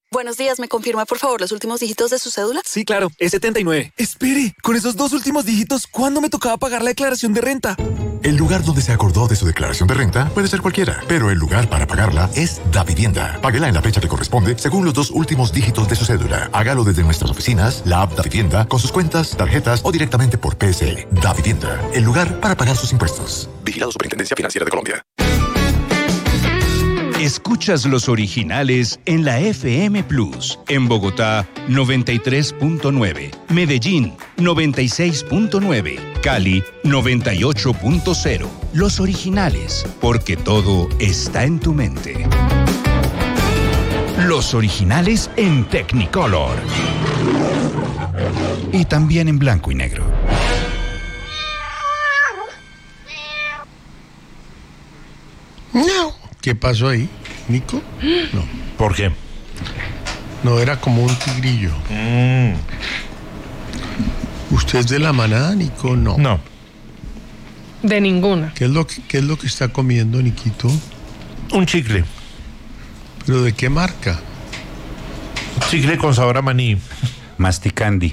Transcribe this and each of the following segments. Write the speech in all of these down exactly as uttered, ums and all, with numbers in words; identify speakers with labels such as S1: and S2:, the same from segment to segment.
S1: Buenos días, ¿me confirma por favor los últimos dígitos de su cédula?
S2: Sí, claro, es setenta y nueve. Espere, con esos dos últimos dígitos, ¿cuándo me tocaba pagar la declaración de renta?
S3: El lugar donde se acordó de su declaración de renta puede ser cualquiera, pero el lugar para pagarla es Davivienda. Páguela en la fecha que corresponde según los dos últimos dígitos de su cédula. Hágalo desde nuestras oficinas, la app Davivienda, con sus cuentas, tarjetas o directamente por P S E. Davivienda, el lugar para pagar sus impuestos. Vigilado Superintendencia Financiera de Colombia.
S4: Escuchas los originales en la F M Plus. En Bogotá, noventa y tres punto nueve. Medellín, noventa y seis punto nueve. Cali, noventa y ocho punto cero. Los originales, porque todo está en tu mente. Los originales en Technicolor. Y también en blanco y negro.
S5: No. ¿Qué pasó ahí, Nico? No.
S6: ¿Por qué?
S5: No, era como un tigrillo.
S6: Mm.
S5: ¿Usted es de la manada, Nico? No.
S6: No.
S7: De ninguna.
S5: ¿Qué es lo que, qué es lo que está comiendo, Niquito?
S6: Un chicle.
S5: ¿Pero de qué marca?
S6: Un chicle con sabor a maní.
S8: Masticandi.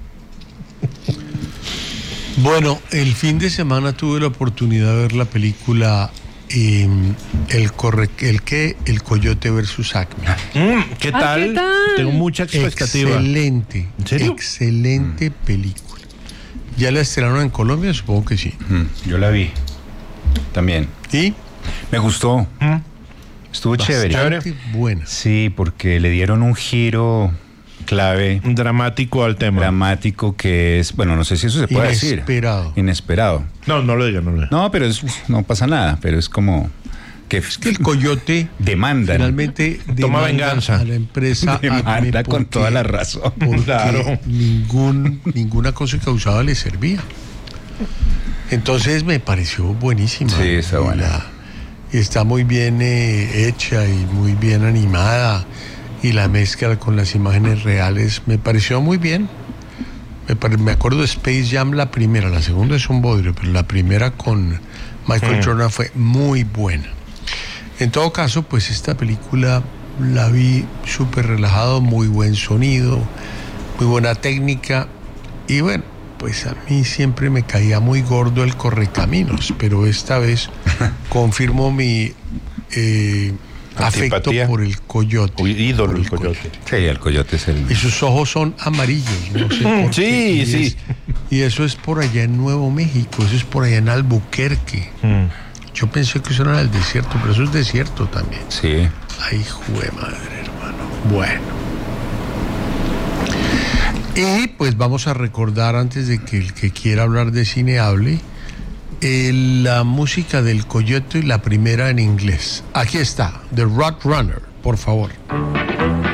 S5: Bueno, el fin de semana tuve la oportunidad de ver la película eh, el, corre, el que el Coyote versus Acme.
S6: Mm, ¿qué,
S7: Ah,
S6: tal?
S7: ¿qué tal?
S6: Tengo mucha expectativa.
S5: Excelente.
S6: ¿En serio?
S5: Excelente película. ¿Ya la estrenaron en Colombia? Supongo que sí.
S8: Mm, yo la vi. También.
S5: ¿Y?
S8: Me gustó.
S6: Mm.
S8: Estuvo chévere.
S5: Bastante buena.
S8: Sí, porque le dieron un giro clave,
S6: Dramático al tema.
S8: dramático, que es, bueno, no sé si eso se puede decir.
S5: Inesperado.
S8: Inesperado.
S6: No, no lo diga, no lo diga.
S8: No, pero es, no pasa nada, pero es como que,
S5: Es que el Coyote
S8: demandan.
S5: finalmente
S6: Toma
S5: demanda
S6: venganza.
S5: a la empresa
S8: Demanda
S5: Acme
S8: con
S5: porque-
S8: toda la razón.
S5: porque
S6: Claro.
S5: ningún, ninguna cosa que usaba le servía. Entonces me pareció buenísima.
S8: Sí, está
S5: Y
S8: buena.
S5: la- Está muy bien eh, hecha y muy bien animada, y la mezcla con las imágenes reales me pareció muy bien. Me, pare- me acuerdo de Space Jam, la primera, la segunda es un bodrio, pero la primera con Michael
S6: Mm.
S5: Jordan fue muy buena. En todo caso, pues esta película la vi súper relajado, muy buen sonido, muy buena técnica, y bueno, pues a mí siempre me caía muy gordo el Correcaminos, pero esta vez confirmo mi eh, afecto
S6: Antipatía.
S5: por el Coyote.
S6: Uy, ídolo
S5: por
S6: el Coyote.
S8: Sí, el Coyote es el...
S5: Y sus ojos son amarillos, no sé por
S6: Sí,
S5: qué. Y
S6: sí.
S5: es- y eso es por allá en Nuevo México, eso es por allá en Albuquerque.
S6: Mm.
S5: Yo pensé que eso era el desierto, pero eso es desierto también.
S8: Sí.
S5: Ay, jue madre, hermano. Bueno. Y pues vamos a recordar, antes de que el que quiera hablar de cine hable, eh, la música del Coyote y la primera en inglés. Aquí está, The Roadrunner, por favor.